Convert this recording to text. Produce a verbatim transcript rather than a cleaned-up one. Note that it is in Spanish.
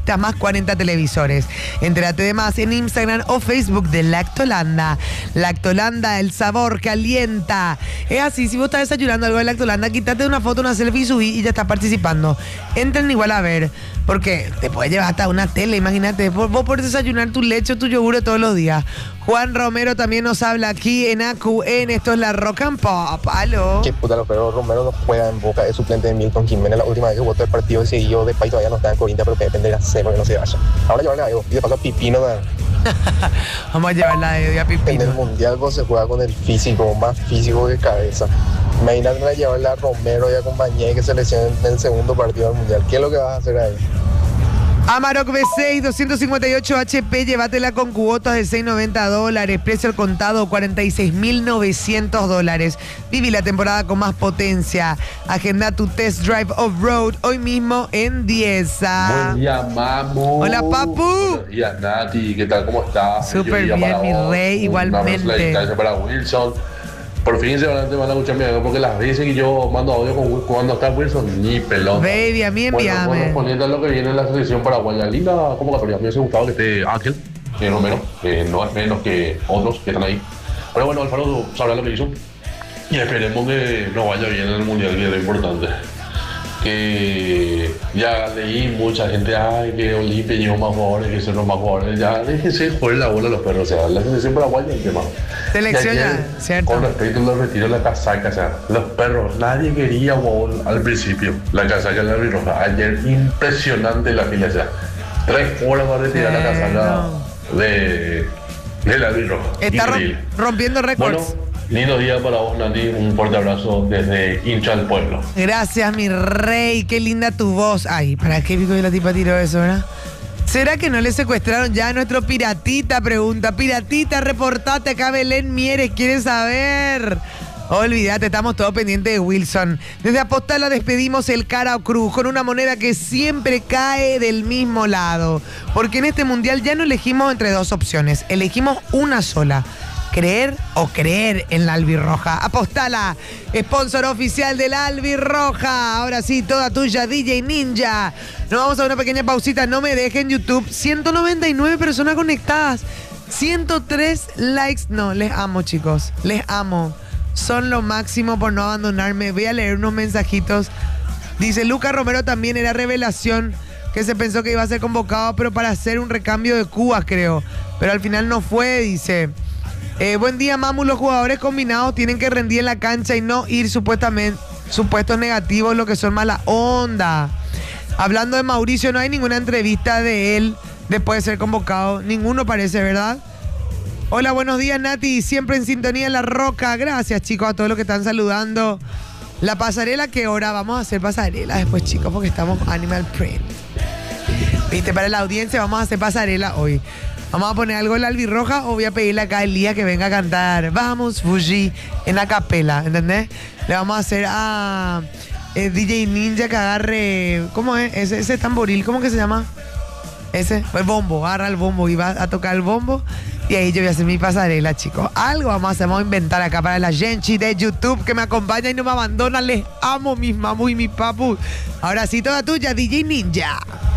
vistas, más cuarenta televisores. Entérate de más en Instagram o Facebook de Lactolanda. Lactolanda, el sabor que alienta. Es así, si vos estás desayunando algo de Lactolanda, quítate una foto, una selfie y subí y ya estás participando. Entren igual a ver, porque te puedes llevar hasta una tele, imagínate. Vos, vos podés desayunar tu leche o tu yogur todos los días. Juan Romero también nos habla aquí en A Q N. Esto es la Rock and Pop. Aló. Qué puta, pero Romero no juega en Boca, es suplente de Milton Jiménez. La última vez que votó el partido seguido de país todavía no está en Corinthians, pero que depende de hacer que no se vaya. Ahora llevarle a Evo y de paso a Pipino. Vamos a llevarla a Evo y a Pipino. En el mundial vos se juega con el físico, más físico que cabeza. Imagínate a llevarle a Romero y a compañía que se lesionen en el segundo partido del mundial. ¿Qué es lo que vas a hacer ahí? Amarok V seis, doscientos cincuenta y ocho H P, llévatela con cuotas de seiscientos noventa dólares, precio al contado cuarenta y seis mil novecientos dólares. Viví la temporada con más potencia. Agenda tu test drive off-road hoy mismo en Dieza. Buen día, mamu. Hola, papu. Buenos días, Nati. ¿Qué tal? ¿Cómo estás? Súper bien, mi rey, igualmente. Un abrazo para Wilson. Por fin se van a escuchar mi audio, porque las veces que yo mando audio con, cuando está Wilson, ni pelota. Baby, a mí envíame. Bueno, correspondiendo a lo que viene en la selección paraguaya, linda convocatoria. A mí me hubiese gustado que esté Ángel, que no menos, que no es menos que otros que están ahí. Pero bueno, Alfaro sabrá lo que hizo. Y esperemos que nos vaya bien en el mundial, que es lo importante. Que ya leí mucha gente, ay, que Olimpia llevó más jugadores, que son los más jugadores. Ya déjense jugar la bola a los perros, o sea, la selección paraguaya es el tema. Selección ya, ¿cierto? Con respecto a los retiros de la casaca, o sea, los perros, nadie quería Wall al principio, la casaca de la Albirroja. Ayer impresionante la fila, o sea, tres horas para retirar sí, la casaca no. de, de la Albirroja. Está Increíble. rompiendo récords. Bueno, lindo día para vos, Nati. Un fuerte abrazo desde hincha del pueblo. Gracias, mi rey. Qué linda tu voz. Ay, ¿para qué pico la tipa tiró eso, verdad? ¿Será que no le secuestraron ya a nuestro piratita? Pregunta. Piratita, reportate acá, Belén Mieres, quiere saber. Olvídate, estamos todos pendientes de Wilson. Desde Apostala despedimos el cara o cruz con una moneda que siempre cae del mismo lado. Porque en este mundial ya no elegimos entre dos opciones, elegimos una sola. Creer o creer en la Albirroja. Apostala, sponsor oficial de la Albirroja. Ahora sí, toda tuya, D J Ninja. Nos vamos a una pequeña pausita. No me dejen YouTube. ciento noventa y nueve personas conectadas. ciento tres likes. No, les amo, chicos. Les amo. Son lo máximo por no abandonarme. Voy a leer unos mensajitos. Dice, Lucas Romero también era revelación, que se pensó que iba a ser convocado, pero para hacer un recambio de Cuba, creo. Pero al final no fue, dice. Eh, buen día, mamu. Los jugadores combinados tienen que rendir en la cancha y no ir supuestamente supuestos negativos, lo que son mala onda. Hablando de Mauricio, no hay ninguna entrevista de él después de ser convocado. Ninguno parece, ¿verdad? Hola, buenos días, Nati. Siempre en sintonía en La Roca. Gracias, chicos, a todos los que están saludando. La pasarela, ¿qué hora? Vamos a hacer pasarela después, chicos, porque estamos Animal Print. Viste, para la audiencia vamos a hacer pasarela hoy. Vamos a poner algo en la Albirroja o voy a pedirle acá a Elías que venga a cantar Vamos Fuji en acapela, ¿entendés? Le vamos a hacer a eh, D J Ninja que agarre, ¿cómo es? Ese, ese tamboril, ¿cómo que se llama? Ese, el bombo, agarra el bombo y va a tocar el bombo y ahí yo voy a hacer mi pasarela, chicos. Algo vamos a hacer, vamos a inventar acá para la Genchi de YouTube que me acompaña y no me abandona. Les amo, mis mamus y mis papus. Ahora sí, toda tuya, D J Ninja.